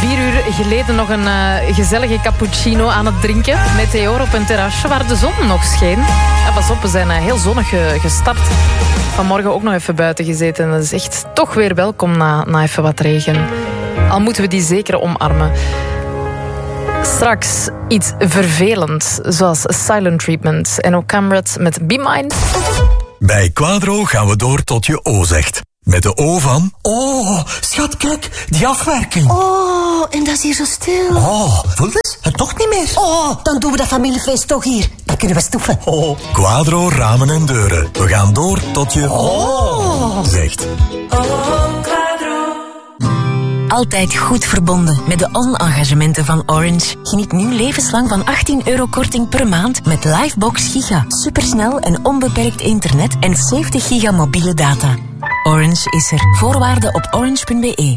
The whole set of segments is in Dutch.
4 uur geleden nog een gezellige cappuccino aan het drinken. Meteor op een terrasje waar de zon nog scheen. Ja, pas op, we zijn heel zonnig gestart. Vanmorgen ook nog even buiten gezeten. Dat is echt toch weer welkom na even wat regen. Al moeten we die zeker omarmen. Straks iets vervelend, zoals Silent Treatment. En ook Camrat met Be Mine. Bij Quadro gaan we door tot je O zegt. Met de O van... Oh, schat, kijk, die afwerking. Oh, en dat is hier zo stil. Oh, voel eens, het toch niet meer. Oh, dan doen we dat familiefeest toch hier. Dan kunnen we stoeven. Oh. Quadro ramen en deuren. We gaan door tot je Oh zegt. Altijd goed verbonden met de on-engagementen van Orange. Geniet nu levenslang van €18 korting per maand met Livebox Giga. Supersnel en onbeperkt internet en 70 giga mobiele data. Orange is er. Voorwaarden op orange.be.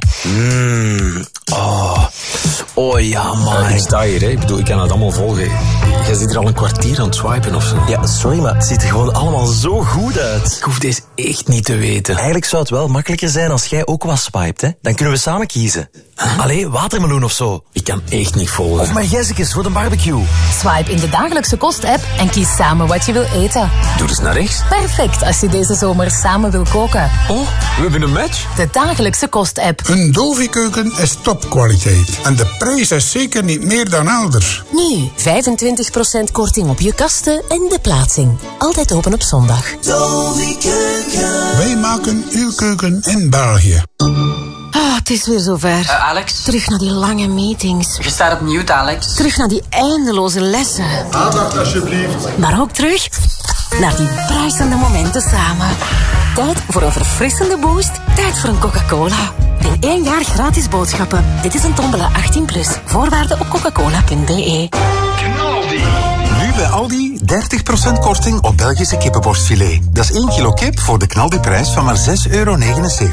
Oh ja, man. Ik sta hier, hè. Ik bedoel, ik kan het allemaal volgen. Jij zit hier al een kwartier aan het swipen of zo. Ja, sorry, maar het ziet er gewoon allemaal zo goed uit. Ik hoef deze echt niet te weten. Eigenlijk zou het wel makkelijker zijn als jij ook was swiped, hè. Dan kunnen we samen kiezen. Allee, watermeloen of zo. Ik kan echt niet volgen. Of margezekes voor de barbecue. Swipe in de dagelijkse kost-app en kies samen wat je wil eten. Doe eens naar rechts. Perfect als je deze zomer samen wil koken. Oh, we hebben een match. De dagelijkse kost-app. Een Dovi-keuken is topkwaliteit. En de prijs is zeker niet meer dan elders. Nu 25% korting op je kasten en de plaatsing. Altijd open op zondag. Dovi-keuken. Wij maken uw keuken in België. Het is weer zover. Alex? Terug naar die lange meetings. Je staat op mute, Alex. Terug naar die eindeloze lessen. Aandacht alsjeblieft. Maar ook terug naar die bruisende momenten samen. Tijd voor een verfrissende boost. Tijd voor een Coca-Cola. In 1 jaar gratis boodschappen. Dit is een tombola 18+. Voorwaarden op coca-cola.be. Nu bij Aldi 30% korting op Belgische kippenborstfilet. Dat is 1 kilo kip voor de knaldiprijs van maar €6,79.